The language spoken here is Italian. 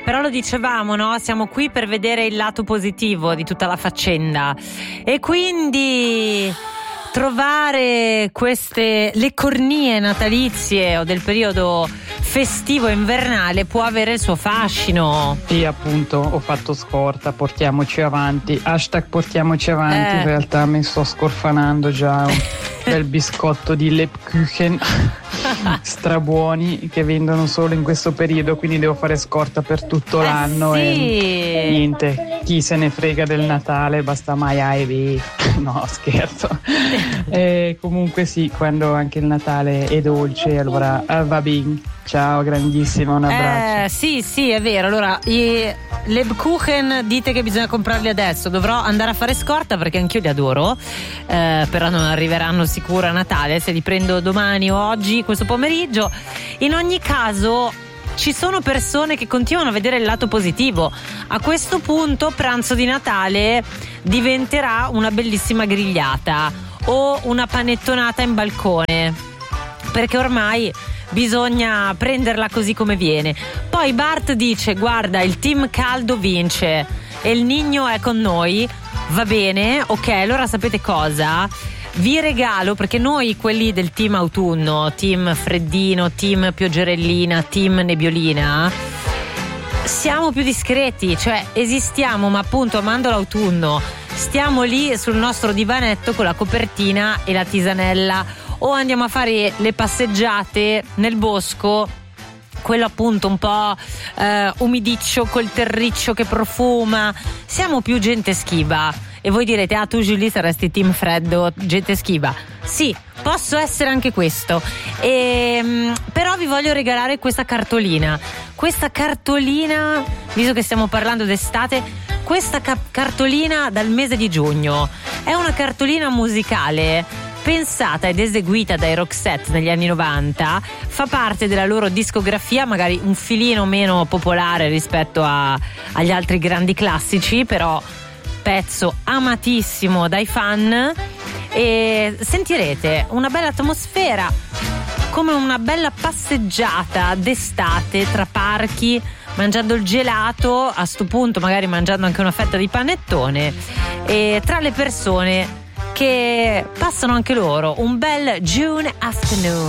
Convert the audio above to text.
però lo dicevamo, no? Siamo qui per vedere il lato positivo di tutta la faccenda, e quindi trovare le cornie natalizie o del periodo festivo invernale può avere il suo fascino. Sì, appunto, ho fatto scorta, portiamoci avanti, #portiamoci avanti. In realtà mi sto scorfanando già un bel biscotto di Lebkuchen strabuoni che vendono solo in questo periodo, quindi devo fare scorta per tutto l'anno. Sì. E niente, chi se ne frega del Natale, basta mai aivi. No, scherzo. Comunque sì, quando anche il Natale è dolce, allora va bene. Ciao, grandissimo, un abbraccio. Sì, è vero. Allora, i Lebkuchen dite che bisogna comprarli adesso. Dovrò andare a fare scorta perché anch'io li adoro, però non arriveranno sicuro a Natale, se li prendo domani o oggi, questo pomeriggio. In ogni caso, ci sono persone che continuano a vedere il lato positivo. A questo punto pranzo di Natale diventerà una bellissima grigliata o una panettonata in balcone, perché ormai bisogna prenderla così come viene. Poi Bart dice: guarda, il team caldo vince e il Nigno è con noi. Va bene, ok, allora sapete cosa? Vi regalo, perché noi quelli del team autunno, team freddino, team pioggerellina, team nebbiolina, siamo più discreti, cioè esistiamo, ma appunto amando l'autunno stiamo lì sul nostro divanetto con la copertina e la tisanella, o andiamo a fare le passeggiate nel bosco, quello appunto un po' umidiccio col terriccio che profuma. Siamo più gente schiva. E voi direte: ah, tu Julie saresti team freddo, gente schiva. Sì, posso essere anche questo. Però vi voglio regalare questa cartolina, visto che stiamo parlando d'estate, questa cartolina dal mese di giugno. È una cartolina musicale pensata ed eseguita dai Roxette negli anni 90, fa parte della loro discografia, magari un filino meno popolare rispetto agli altri grandi classici, però pezzo amatissimo dai fan, e sentirete una bella atmosfera, come una bella passeggiata d'estate tra parchi, mangiando il gelato, a sto punto magari mangiando anche una fetta di panettone, e tra le persone che passano anche loro un bel June afternoon.